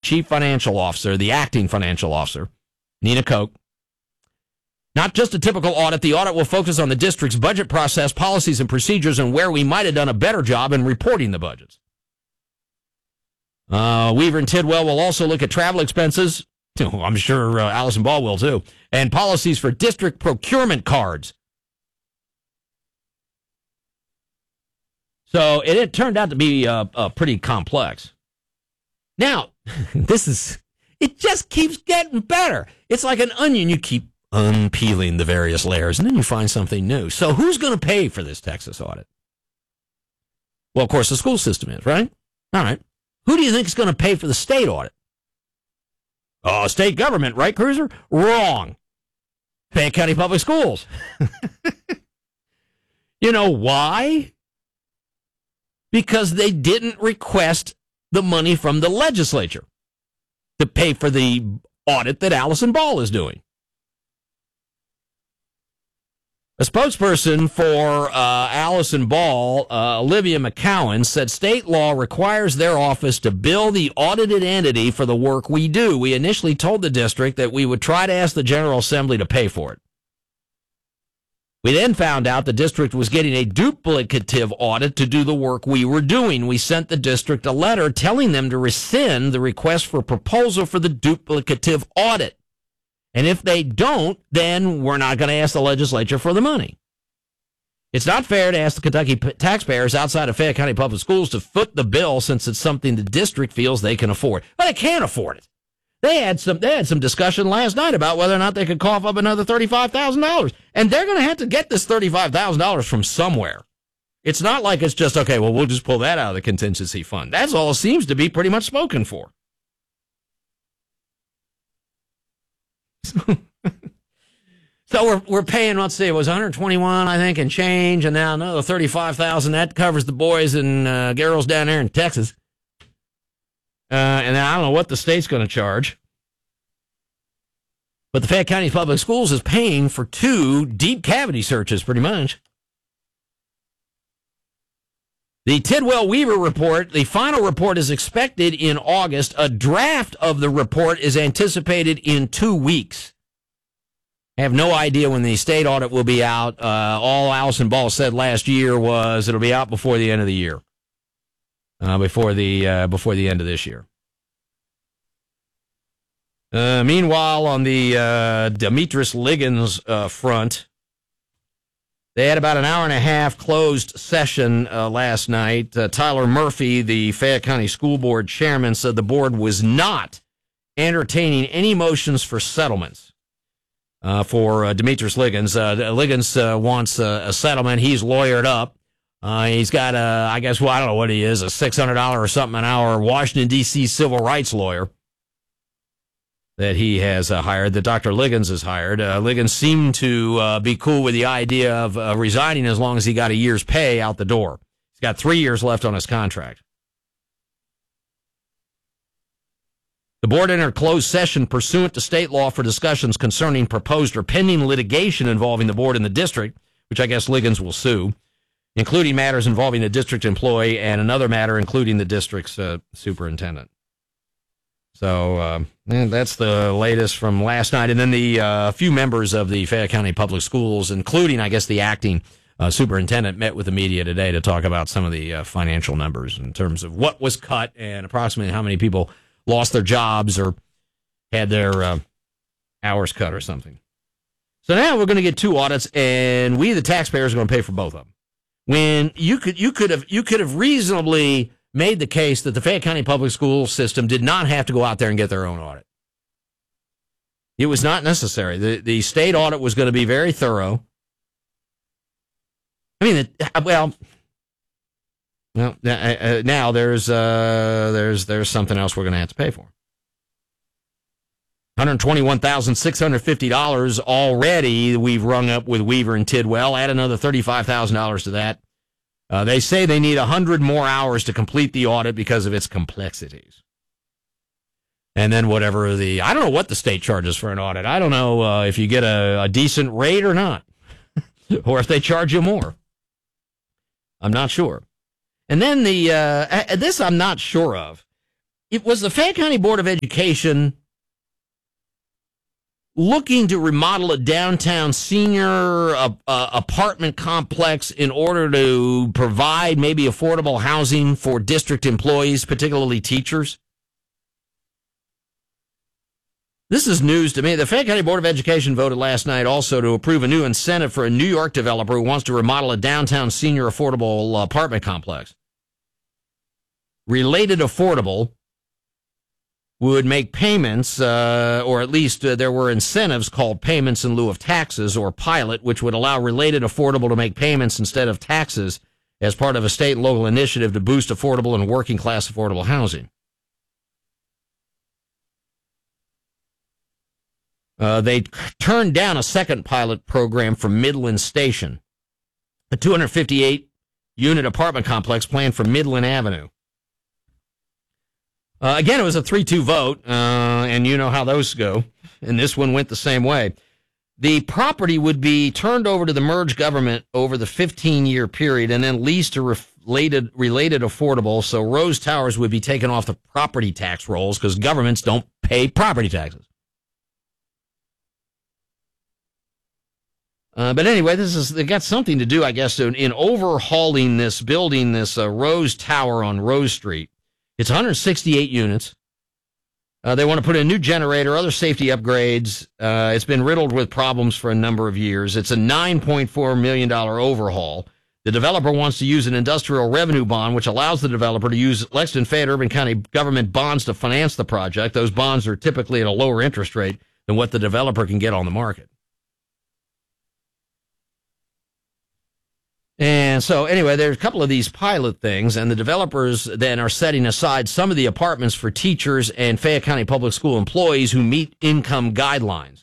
chief financial officer, the acting financial officer, Nina Koch. Not just a typical audit. The audit will focus on the district's budget process, policies, and procedures, and where we might have done a better job in reporting the budgets. Weaver and Tidwell will also look at travel expenses. I'm sure Allison Ball will, too. And policies for district procurement cards. So it turned out to be pretty complex. Now, it just keeps getting better. It's like an onion. You keep unpeeling the various layers, and then you find something new. So who's going to pay for this Texas audit? Well, of course, the school system is, right? All right. Who do you think is going to pay for the state audit? Oh, state government, right, Cruiser? Wrong. Fayette County Public Schools. You know why? Because they didn't request the money from the legislature to pay for the audit that Allison Ball is doing. A spokesperson for Allison Ball, Olivia McCowan, said state law requires their office to bill the audited entity for the work we do. We initially told the district that we would try to ask the General Assembly to pay for it. We then found out the district was getting a duplicative audit to do the work we were doing. We sent the district a letter telling them to rescind the request for proposal for the duplicative audit. And if they don't, then we're not going to ask the legislature for the money. It's not fair to ask the Kentucky taxpayers outside of Fayette County Public Schools to foot the bill since it's something the district feels they can afford. But they can't afford it. They had some discussion last night about whether or not they could cough up another $35,000. And they're going to have to get this $35,000 from somewhere. It's not like it's just, okay, well, we'll just pull that out of the contingency fund. That's all it seems to be pretty much spoken for. So we're paying, let's see, it was 121, I think, and change, and now another 35,000. That covers the boys and girls down there in Texas. And I don't know what the state's going to charge. But the Fayette County Public Schools is paying for 2 deep cavity searches, pretty much. The Tidwell Weaver report, the final report is expected in August. A draft of the report is anticipated in 2 weeks. I have no idea when the state audit will be out. All Allison Ball said last year was it'll be out before the end of the year, before the end of this year. Meanwhile, on the Demetrius Liggins front, they had about an hour and a half closed session last night. Tyler Murphy, the Fayette County School Board chairman, said the board was not entertaining any motions for settlements for Demetrius Liggins. Liggins wants a settlement. He's lawyered up. He's got I don't know what he is, a $600 or something an hour Washington, D.C. civil rights lawyer that he has hired, that Dr. Liggins has hired. Liggins seemed to be cool with the idea of resigning as long as he got a year's pay out the door. He's got 3 years left on his contract. The board entered closed session pursuant to state law for discussions concerning proposed or pending litigation involving the board and the district, which I guess Liggins will sue, including matters involving a district employee and another matter including the district's superintendent. So that's the latest from last night. And then the few members of the Fayette County Public Schools, including, I guess, the acting superintendent, met with the media today to talk about some of the financial numbers in terms of what was cut and approximately how many people lost their jobs or had their hours cut or something. So now we're going to get 2 audits, and we, the taxpayers, are going to pay for both of them. When you could have reasonably made the case that the Fayette County Public School system did not have to go out there and get their own audit. It was not necessary. The state audit was going to be very thorough. I mean, now there's something else we're going to have to pay for. $121,650 already we've rung up with Weaver and Tidwell. Add another $35,000 to that. They say they need 100 more hours to complete the audit because of its complexities. And then whatever I don't know what the state charges for an audit. I don't know if you get a decent rate or not, or if they charge you more. I'm not sure. And then this I'm not sure of. It was the Fayette County Board of Education looking to remodel a downtown senior apartment complex in order to provide maybe affordable housing for district employees, particularly teachers. This is news to me. The Fayette County Board of Education voted last night also to approve a new incentive for a New York developer who wants to remodel a downtown senior affordable apartment complex. Related Affordable would make payments, or at least there were incentives called payments in lieu of taxes, or pilot, which would allow Related Affordable to make payments instead of taxes as part of a state and local initiative to boost affordable and working class affordable housing. They turned down a second pilot program for Midland Station, a 258-unit apartment complex planned for Midland Avenue. Again, it was a 3-2 vote, and you know how those go, and this one went the same way. The property would be turned over to the merged government over the 15-year period and then leased to related affordable, so Rose Towers would be taken off the property tax rolls because governments don't pay property taxes. But anyway, they got something to do, I guess, in overhauling this building, this Rose Tower on Rose Street. It's 168 units. They want to put in a new generator, other safety upgrades. It's been riddled with problems for a number of years. It's a $9.4 million overhaul. The developer wants to use an industrial revenue bond, which allows the developer to use Lexington Fayette Urban County government bonds to finance the project. Those bonds are typically at a lower interest rate than what the developer can get on the market. And so, anyway, there's a couple of these pilot things, and the developers then are setting aside some of the apartments for teachers and Fayette County Public School employees who meet income guidelines.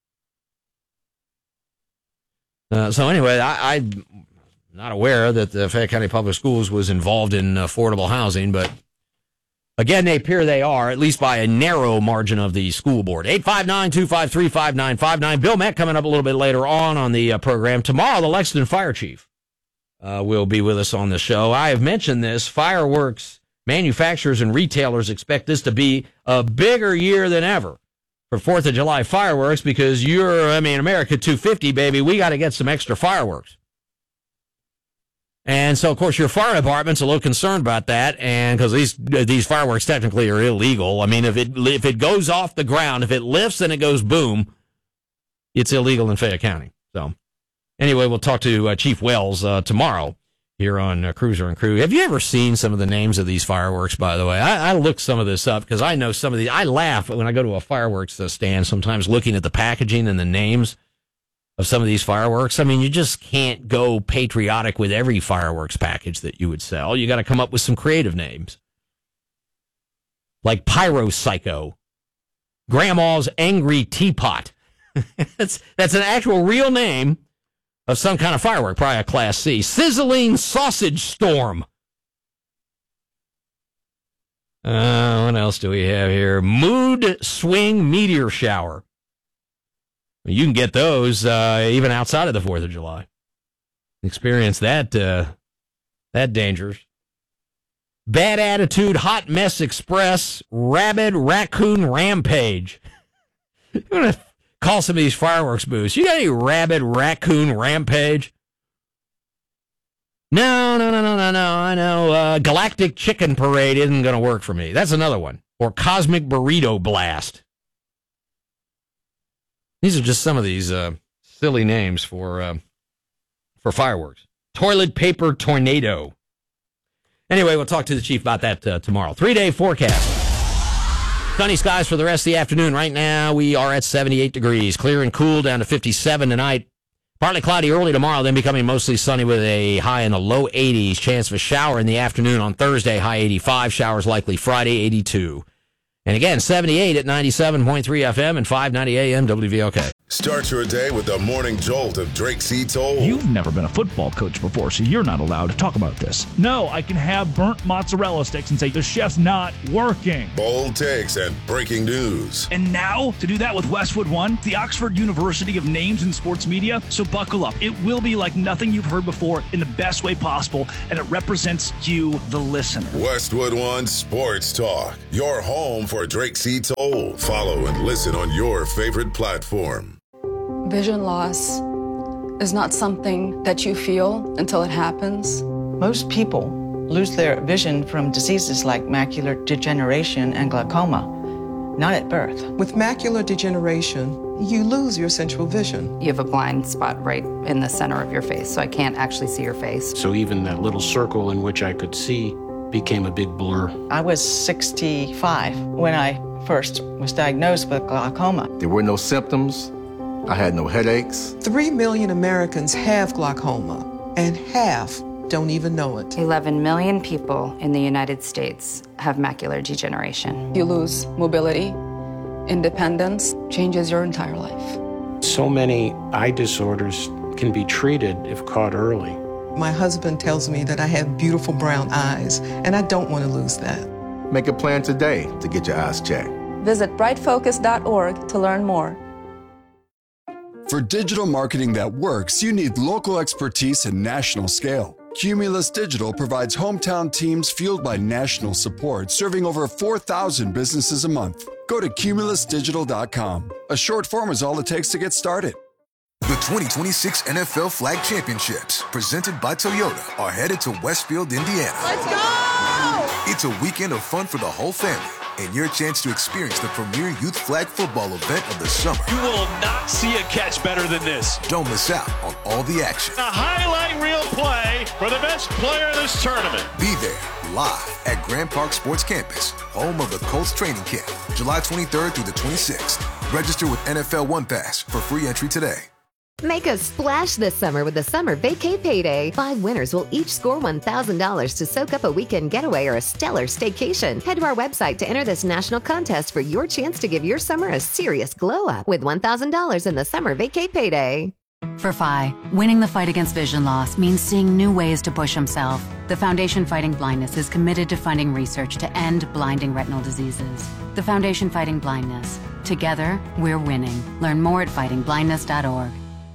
So, anyway, I'm not aware that the Fayette County Public Schools was involved in affordable housing, but again, they appear they are, at least by a narrow margin of the school board. 859-253-5959. Bill Mack coming up a little bit later on the program. Tomorrow, the Lexington Fire Chief will be with us on the show. I have mentioned this. Fireworks manufacturers and retailers expect this to be a bigger year than ever for 4th of July fireworks because America 250, baby, we got to get some extra fireworks. And so, of course, your fire department's a little concerned about that, and because these fireworks technically are illegal. I mean, if it goes off the ground, if it lifts and it goes boom, it's illegal in Fayette County. So, anyway, we'll talk to Chief Wells tomorrow here on Cruiser and Crew. Have you ever seen some of the names of these fireworks, by the way? I looked some of this up because I know some of these. I laugh when I go to a fireworks stand sometimes looking at the packaging and the names of some of these fireworks. I mean, you just can't go patriotic with every fireworks package that you would sell. You got to come up with some creative names. Like Pyro Psycho, Grandma's Angry Teapot. That's an actual real name of some kind of firework, probably a Class C. Sizzling Sausage Storm. What else do we have here? Mood Swing Meteor Shower. You can get those even outside of the 4th of July. Experience that dangers. Bad Attitude Hot Mess Express Rabid Raccoon Rampage. You want to call some of these fireworks booths. You got any Rabid Raccoon Rampage? No. I know. Galactic Chicken Parade isn't going to work for me. That's another one. Or Cosmic Burrito Blast. These are just some of these silly names for fireworks. Toilet Paper Tornado. Anyway, we'll talk to the chief about that tomorrow. 3-day forecast. Sunny skies for the rest of the afternoon. Right now, we are at 78 degrees. Clear and cool down to 57 tonight. Partly cloudy early tomorrow, then becoming mostly sunny with a high in the low 80s. Chance of a shower in the afternoon on Thursday, high 85. Showers likely Friday, 82. And again, 78 at 97.3 FM and 590 AM WVLK. Start your day with the morning jolt of Drake C. Toll. You've never been a football coach before, so you're not allowed to talk about this. No, I can have burnt mozzarella sticks and say the chef's not working. Bold takes and breaking news. And now, to do that with Westwood One, the Oxford University of Names in Sports Media. So buckle up. It will be like nothing you've heard before in the best way possible, and it represents you, the listener. Westwood One Sports Talk, your home for Drake C. Toll. Follow and listen on your favorite platform. Vision loss is not something that you feel until it happens. Most people lose their vision from diseases like macular degeneration and glaucoma, not at birth. With macular degeneration, you lose your central vision. You have a blind spot right in the center of your face, so I can't actually see your face. So even that little circle in which I could see became a big blur. I was 65 when I first was diagnosed with glaucoma. There were no symptoms. I had no headaches. 3 million Americans have glaucoma, and half don't even know it. 11 million people in the United States have macular degeneration. You lose mobility, independence, changes your entire life. So many eye disorders can be treated if caught early. My husband tells me that I have beautiful brown eyes, and I don't want to lose that. Make a plan today to get your eyes checked. Visit brightfocus.org to learn more. For digital marketing that works, you need local expertise and national scale. Cumulus Digital provides hometown teams fueled by national support, serving over 4,000 businesses a month. Go to cumulusdigital.com. A short form is all it takes to get started. The 2026 NFL Flag Championships, presented by Toyota, are headed to Westfield, Indiana. Let's go! It's a weekend of fun for the whole family, and your chance to experience the premier youth flag football event of the summer. You will not see a catch better than this. Don't miss out on all the action. A highlight reel play for the best player in this tournament. Be there, live at Grand Park Sports Campus, home of the Colts training camp, July 23rd through the 26th. Register with NFL One Pass for free entry today. Make a splash this summer with the Summer Vacay Payday. 5 winners will each score $1,000 to soak up a weekend getaway or a stellar staycation. Head to our website to enter this national contest for your chance to give your summer a serious glow up with $1,000 in the Summer Vacay Payday. For Phi, winning the fight against vision loss means seeing new ways to push himself. The Foundation Fighting Blindness is committed to funding research to end blinding retinal diseases. The Foundation Fighting Blindness. Together, we're winning. Learn more at fightingblindness.org.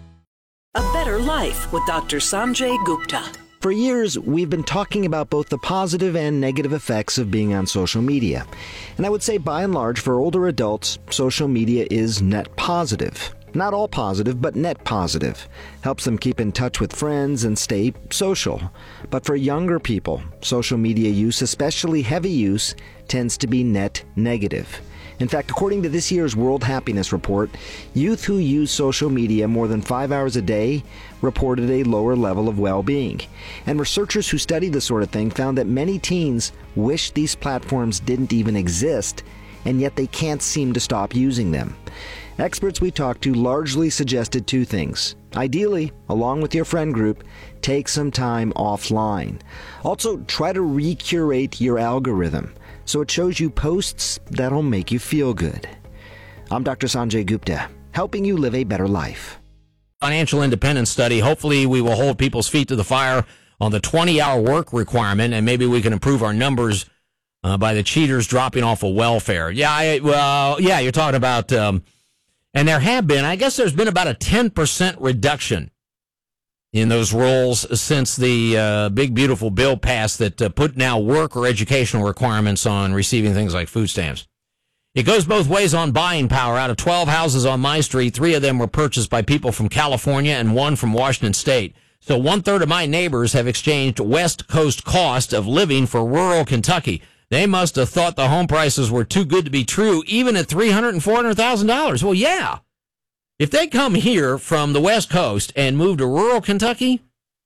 A Better Life with Dr. Sanjay Gupta. For years, we've been talking about both the positive and negative effects of being on social media. And I would say, by and large, for older adults, social media is net positive. Not all positive, but net positive. Helps them keep in touch with friends and stay social. But for younger people, social media use, especially heavy use, tends to be net negative. In fact, according to this year's World Happiness Report, youth who use social media more than 5 hours a day reported a lower level of well-being. And researchers who studied this sort of thing found that many teens wish these platforms didn't even exist, and yet they can't seem to stop using them. Experts we talked to largely suggested 2 things. Ideally, along with your friend group, take some time offline. Also, try to recurate your algorithm so it shows you posts that'll make you feel good. I'm Dr. Sanjay Gupta, helping you live a better life. Financial independence study. Hopefully we will hold people's feet to the fire on the 20-hour work requirement, and maybe we can improve our numbers by the cheaters dropping off of welfare. You're talking about, and there have been, I guess there's been about a 10% reduction in those roles since the big, beautiful bill passed that put now work or educational requirements on receiving things like food stamps. It goes both ways on buying power. Out of 12 houses on my street, 3 of them were purchased by people from California and 1 from Washington State. So 1/3 of my neighbors have exchanged West Coast cost of living for rural Kentucky. They must have thought the home prices were too good to be true, even at $300,000 and $400,000. Well, yeah. If they come here from the West Coast and move to rural Kentucky,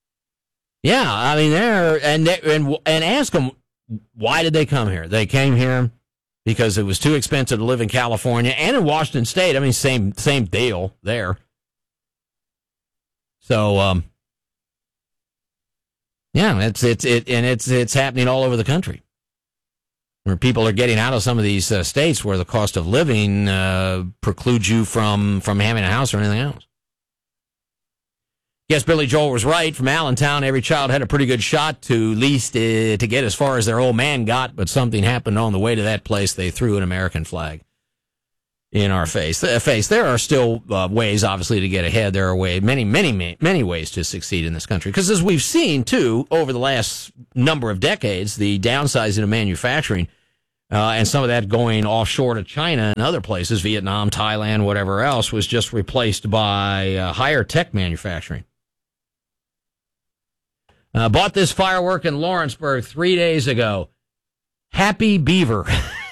yeah, I mean, and ask them, why did they come here? They came here because it was too expensive to live in California and in Washington State. I mean, same deal there. So, yeah, it's happening all over the country. where people are getting out of some of these states where the cost of living precludes you from having a house or anything else. Yes, Billy Joel was right. From Allentown, every child had a pretty good shot to at least to get as far as their old man got, but something happened on the way to that place. They threw an American flag in our face. There are still ways, obviously, to get ahead. There are many ways to succeed in this country. Because as we've seen, too, over the last number of decades, the downsizing of manufacturing and some of that going offshore to China and other places, Vietnam, Thailand, whatever else, was just replaced by higher tech manufacturing. Bought this firework in Lawrenceburg 3 days ago. Happy Beaver.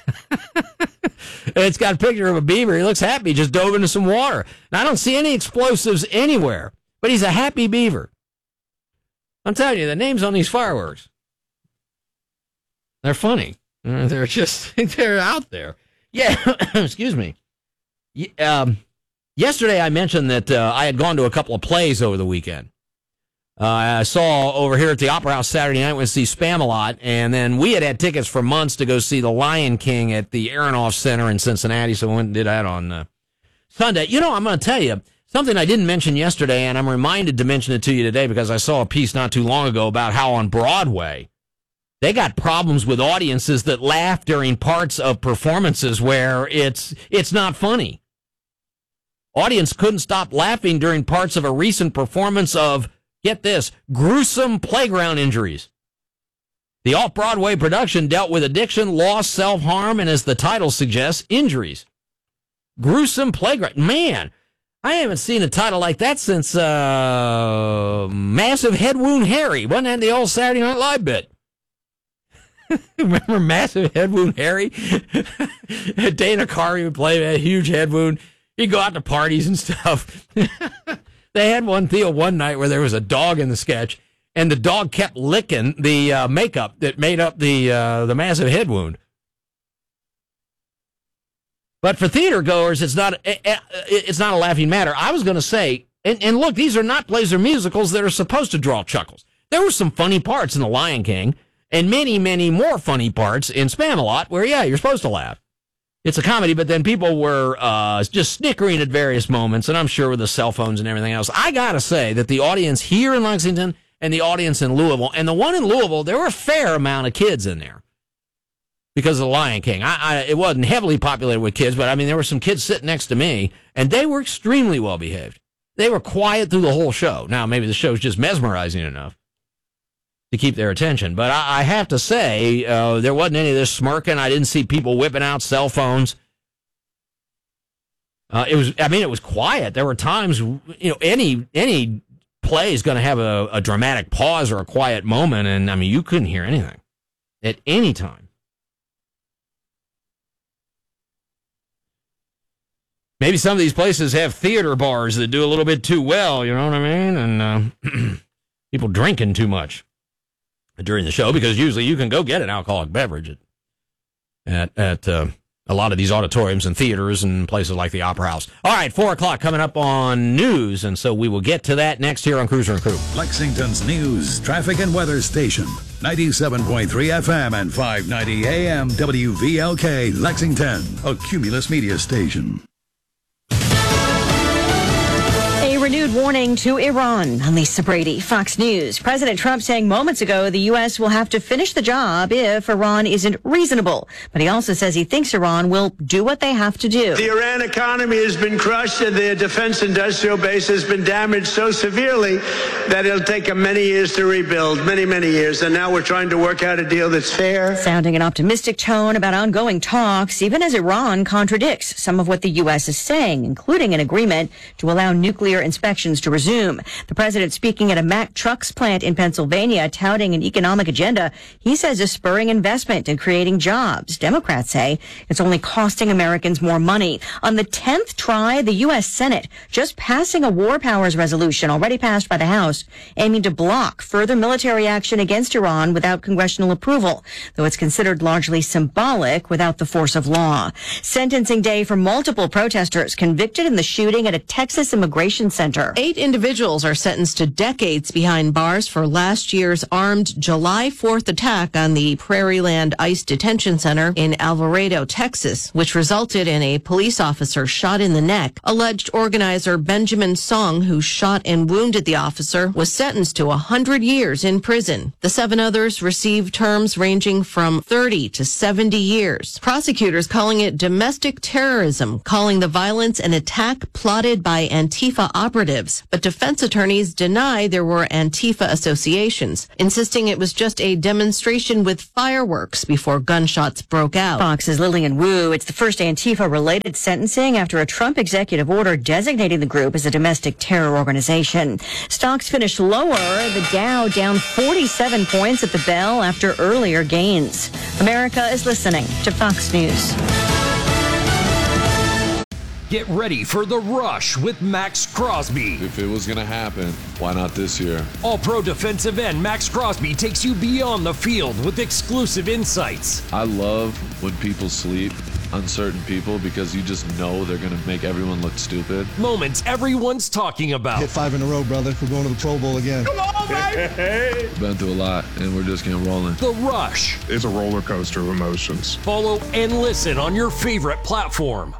It's got a picture of a beaver. He looks happy. He just dove into some water. Now, I don't see any explosives anywhere, but he's a happy beaver. I'm telling you, the names on these fireworks, they're funny. They're out there. Yeah, excuse me. Yesterday I mentioned that I had gone to a couple of plays over the weekend. I saw over here at the Opera House Saturday night, went to see Spamalot, and then we had tickets for months to go see The Lion King at the Aronoff Center in Cincinnati, so we went and did that on Sunday. You know, I'm going to tell you something I didn't mention yesterday, and I'm reminded to mention it to you today because I saw a piece not too long ago about how on Broadway they got problems with audiences that laugh during parts of performances where it's not funny. Audience couldn't stop laughing during parts of a recent performance of, get this, gruesome playground injuries. The off-Broadway production dealt with addiction, loss, self-harm, and as the title suggests, injuries. Gruesome playground. Man, I haven't seen a title like that since Massive Head Wound Harry. Wasn't that the old Saturday Night Live bit? Remember Massive Head Wound Harry? Dana Carvey would play a huge head wound. He'd go out to parties and stuff. They had one deal one night where there was a dog in the sketch, and the dog kept licking the makeup that made up the massive head wound. But for theater goers, it's not a laughing matter. I was going to say, and look, these are not plays or musicals that are supposed to draw chuckles. There were some funny parts in The Lion King, and many, many more funny parts in Spamalot where, yeah, you're supposed to laugh. It's a comedy, but then people were just snickering at various moments, and I'm sure with the cell phones and everything else. I got to say that the audience here in Lexington and the audience in Louisville, and the one in Louisville, there were a fair amount of kids in there because of The Lion King. It wasn't heavily populated with kids, but, I mean, there were some kids sitting next to me, and they were extremely well behaved. They were quiet through the whole show. Now, maybe the show's just mesmerizing enough to keep their attention. But I have to say, there wasn't any of this smirking. I didn't see people whipping out cell phones. It was quiet. There were times, any play is going to have a dramatic pause or a quiet moment, and, I mean, you couldn't hear anything at any time. Maybe some of these places have theater bars that do a little bit too well, you know what I mean? And people drinking too much during the show, because usually you can go get an alcoholic beverage at a lot of these auditoriums and theaters and places like the Opera House. All right, 4 o'clock coming up on news, and so we will get to that next here on Cruiser and Crew. Lexington's news, traffic, and weather station. 97.3 FM and 590 AM WVLK, Lexington, a Cumulus media station. Renewed warning to Iran. I'm Lisa Brady, Fox News. President Trump saying moments ago the U.S. will have to finish the job if Iran isn't reasonable. But he also says he thinks Iran will do what they have to do. The Iran economy has been crushed and their defense industrial base has been damaged so severely that it'll take them many years to rebuild, many, many years. And now we're trying to work out a deal that's fair. Sounding an optimistic tone about ongoing talks, even as Iran contradicts some of what the U.S. is saying, including an agreement to allow nuclear inspections to resume. The president speaking at a Mack Trucks plant in Pennsylvania, touting an economic agenda he says is spurring investment and creating jobs. Democrats say it's only costing Americans more money. On the 10th try, the U.S. Senate just passing a war powers resolution already passed by the House, aiming to block further military action against Iran without congressional approval, though it's considered largely symbolic without the force of law. Sentencing day for multiple protesters convicted in the shooting at a Texas immigration center Center. 8 individuals are sentenced to decades behind bars for last year's armed July 4th attack on the Prairieland ICE Detention Center in Alvarado, Texas, which resulted in a police officer shot in the neck. Alleged organizer Benjamin Song, who shot and wounded the officer, was sentenced to 100 years in prison. The 7 others received terms ranging from 30 to 70 years. Prosecutors calling it domestic terrorism, calling the violence an attack plotted by Antifa operatives. But defense attorneys deny there were Antifa associations, insisting it was just a demonstration with fireworks before gunshots broke out. Fox's Lillian Wu. It's the first Antifa-related sentencing after a Trump executive order designating the group as a domestic terror organization. Stocks finished lower. The Dow down 47 points at the bell after earlier gains. America is listening to Fox News. Get ready for The Rush with Max Crosby. If it was going to happen, why not this year? All-pro defensive end Max Crosby takes you beyond the field with exclusive insights. I love when people sleep, uncertain people, because you just know they're going to make everyone look stupid. Moments everyone's talking about. Hit 5 in a row, brother. We're going to the Pro Bowl again. Come on, baby! Been through a lot, and we're just getting rolling. The Rush. It's a roller coaster of emotions. Follow and listen on your favorite platform.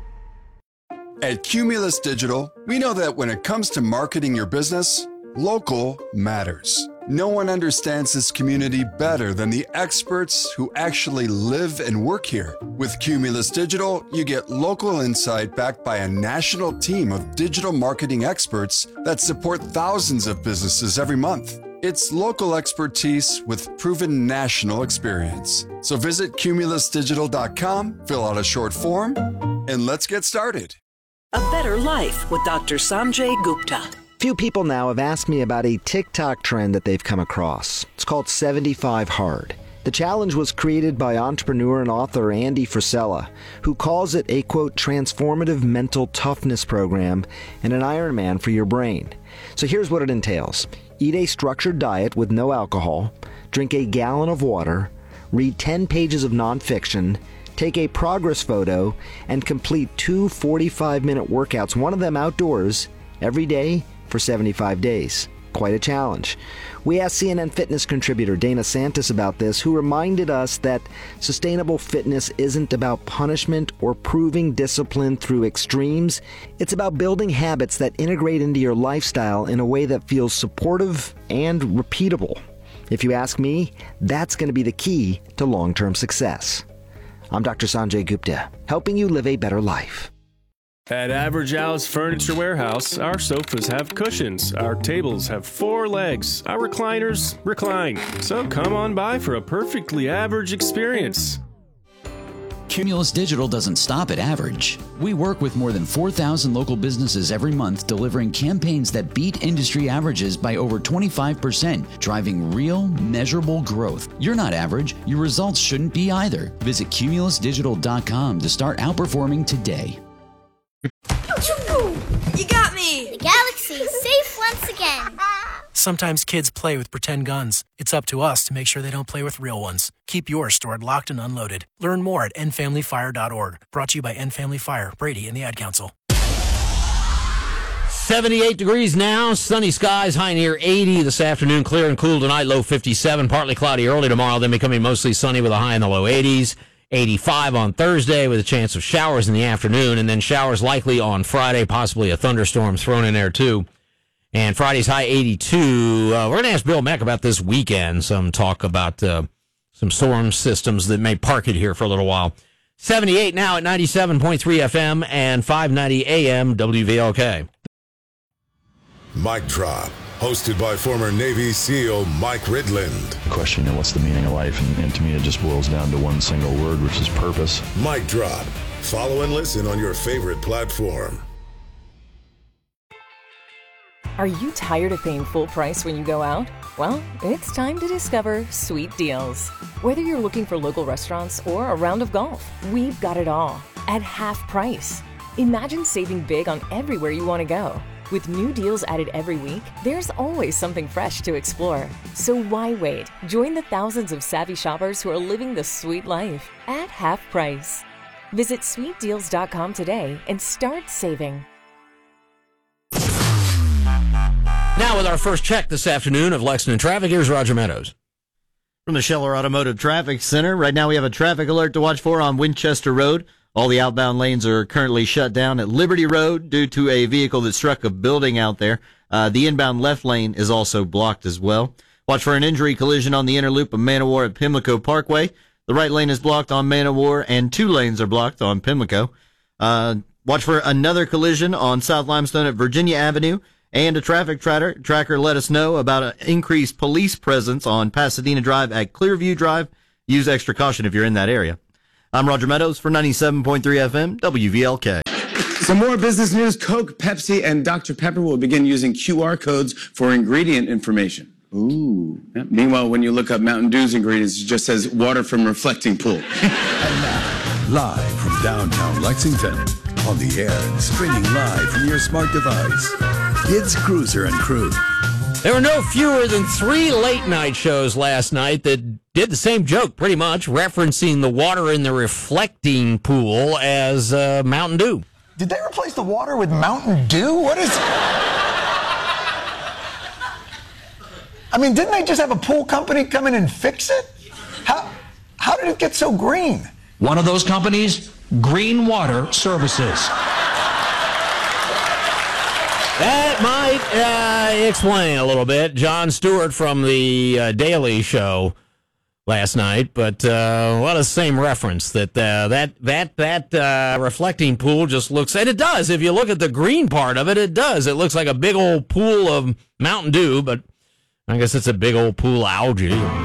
At Cumulus Digital, we know that when it comes to marketing your business, local matters. No one understands this community better than the experts who actually live and work here. With Cumulus Digital, you get local insight backed by a national team of digital marketing experts that support thousands of businesses every month. It's local expertise with proven national experience. So visit cumulusdigital.com, fill out a short form, and let's get started. A Better Life with Dr. Sanjay Gupta. Few people now have asked me about a TikTok trend that they've come across. It's called 75 Hard. The challenge was created by entrepreneur and author Andy Frisella, who calls it a, quote, transformative mental toughness program and an Ironman for your brain. So here's what it entails. Eat a structured diet with no alcohol, drink a gallon of water, read 10 pages of nonfiction, take a progress photo, and complete 2 45-minute workouts, one of them outdoors, every day for 75 days. Quite a challenge. We asked CNN Fitness contributor Dana Santis about this, who reminded us that sustainable fitness isn't about punishment or proving discipline through extremes. It's about building habits that integrate into your lifestyle in a way that feels supportive and repeatable. If you ask me, that's going to be the key to long-term success. I'm Dr. Sanjay Gupta, helping you live a better life. At Average Al's Furniture Warehouse, our sofas have cushions, our tables have 4 legs, our recliners recline. So come on by for a perfectly average experience. Cumulus Digital doesn't stop at average. We work with more than 4,000 local businesses every month, delivering campaigns that beat industry averages by over 25%, driving real, measurable growth. You're not average. Your results shouldn't be either. Visit cumulusdigital.com to start outperforming today. You got me! The galaxy is safe once again. Sometimes kids play with pretend guns. It's up to us to make sure they don't play with real ones. Keep yours stored locked and unloaded. Learn more at endfamilyfire.org. Brought to you by End Family Fire, Brady, and the Ad Council. 78 degrees now, sunny skies, high near 80 this afternoon, clear and cool tonight, low 57, partly cloudy early tomorrow, then becoming mostly sunny with a high in the low 80s. 85 on Thursday with a chance of showers in the afternoon, and then showers likely on Friday, possibly a thunderstorm thrown in there too. And Friday's high 82. We're going to ask Bill Mack about this weekend, some talk about some storm systems that may park it here for a little while. 78 now at 97.3 FM and 590 AM WVLK. Mic Drop, hosted by former Navy SEAL Mike Ridland. The question, what's the meaning of life? And to me, it just boils down to one single word, which is purpose. Mic Drop. Follow and listen on your favorite platform. Are you tired of paying full price when you go out? Well, it's time to discover Sweet Deals. Whether you're looking for local restaurants or a round of golf, we've got it all at half price. Imagine saving big on everywhere you want to go. With new deals added every week, there's always something fresh to explore. So why wait? Join the thousands of savvy shoppers who are living the sweet life at half price. Visit sweetdeals.com today and start saving. Now with our first check this afternoon of Lexington traffic, here's Roger Meadows. From the Scheller Automotive Traffic Center, right now we have a traffic alert to watch for on Winchester Road. All the outbound lanes are currently shut down at Liberty Road due to a vehicle that struck a building out there. The inbound left lane is also blocked as well. Watch for an injury collision on the inner loop of Man-O-War at Pimlico Parkway. The right lane is blocked on Man-O-War and 2 lanes are blocked on Pimlico. Watch for another collision on South Limestone at Virginia Avenue. And a traffic tracker let us know about an increased police presence on Pasadena Drive at Clearview Drive. Use extra caution if you're in that area. I'm Roger Meadows for 97.3 FM WVLK. Some more business news. Coke, Pepsi, and Dr. Pepper will begin using QR codes for ingredient information. Ooh. Yeah. Meanwhile, when you look up Mountain Dew's ingredients, it just says water from reflecting pool. And now, live from downtown Lexington, on the air and streaming live from your smart device, it's Cruiser and Crew. There were no fewer than 3 late-night shows last night that did the same joke, pretty much, referencing the water in the reflecting pool as Mountain Dew. Did they replace the water with Mountain Dew? What is... I mean, didn't they just have a pool company come in and fix it? How did it get so green? One of those companies, Green Water Services. That might explain a little bit. Jon Stewart from the Daily Show last night, but what a same reference that reflecting pool just looks, and it does. If you look at the green part of it, it does. It looks like a big old pool of Mountain Dew, but I guess it's a big old pool of algae.